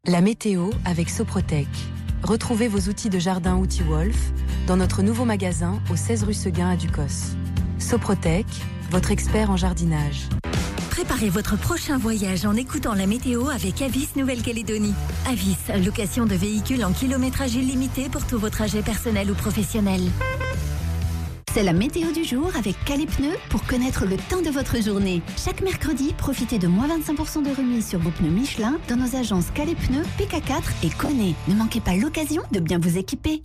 La météo avec Soprotec. Retrouvez vos outils de jardin Outils Wolf dans notre nouveau magasin au 16 rue Seguin à Ducos. Soprotec, votre expert en jardinage. Préparez votre prochain voyage en écoutant la météo avec Avis Nouvelle-Calédonie. Avis, location de véhicules en kilométrage illimité pour tous vos trajets personnels ou professionnels. C'est la météo du jour avec Calais Pneus pour connaître le temps de votre journée. Chaque mercredi, profitez de moins 25% de remise sur vos pneus Michelin dans nos agences Calais Pneus, PK4 et Coné. Ne manquez pas l'occasion de bien vous équiper.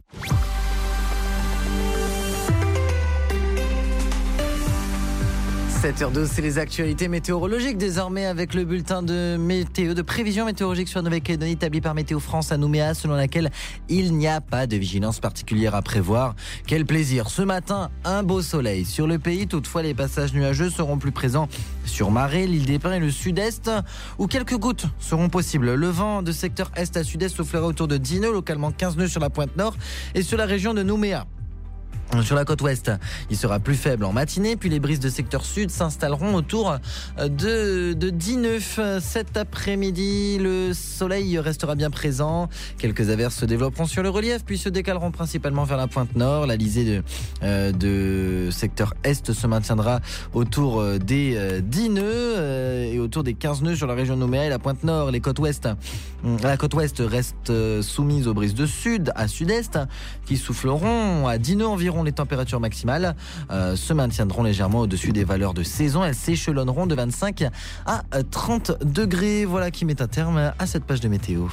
7h12, c'est les actualités météorologiques désormais avec le bulletin de météo, de prévision météorologique sur la Nouvelle-Calédonie établi par Météo France à Nouméa, selon laquelle il n'y a pas de vigilance particulière à prévoir. Quel plaisir! Ce matin, un beau soleil sur le pays. Toutefois, les passages nuageux seront plus présents sur Marais, l'île des Pins et le sud-est, où quelques gouttes seront possibles. Le vent de secteur est à sud-est soufflera autour de 10 nœuds, localement 15 nœuds sur la pointe nord et sur la région de Nouméa. Sur la côte ouest, il sera plus faible en matinée, puis les brises de secteur sud s'installeront autour de 10 nœuds. Cet après-midi, le soleil restera bien présent. Quelques averses se développeront sur le relief, puis se décaleront principalement vers la pointe nord. La lisée de secteur est se maintiendra autour des 10 nœuds et autour des 15 nœuds sur la région de Nouméa et la pointe nord. La côte ouest reste soumise aux brises de sud à sud-est qui souffleront à 10 nœuds environ. Les températures maximales se maintiendront légèrement au-dessus des valeurs de saison. Elles s'échelonneront de 25 à 30 degrés. Voilà qui met un terme à cette page de météo.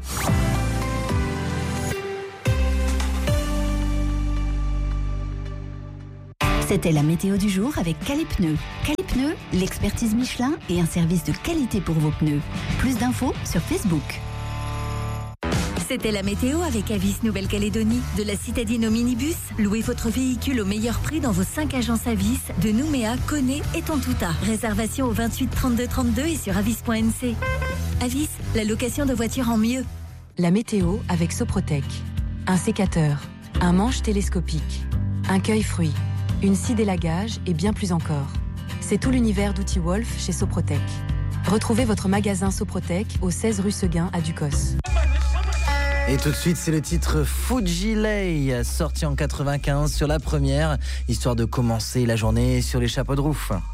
C'était la météo du jour avec Calais Pneus. Calais Pneus, l'expertise Michelin et un service de qualité pour vos pneus. Plus d'infos sur Facebook. C'était la météo avec Avis Nouvelle-Calédonie. De la citadine au minibus, louez votre véhicule au meilleur prix dans vos 5 agences Avis de Nouméa, Coné et Tontouta. Réservation au 28 32 32 et sur avis.nc. Avis, la location de voitures en mieux. La météo avec Soprotec. Un sécateur, un manche télescopique, un cueille-fruits, une scie d'élagage et bien plus encore. C'est tout l'univers d'Outils Wolf chez Soprotec. Retrouvez votre magasin Soprotec au 16 rue Seguin à Ducos. Et tout de suite, c'est le titre Fujilei, sorti en 95 sur la première, histoire de commencer la journée sur les chapeaux de roue.